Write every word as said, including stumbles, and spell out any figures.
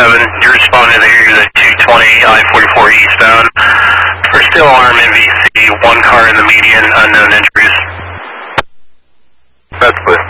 seven, you're responding to hear the two twenty I forty-four eastbound. For still arm M V C, one car in the median, unknown injuries. That's with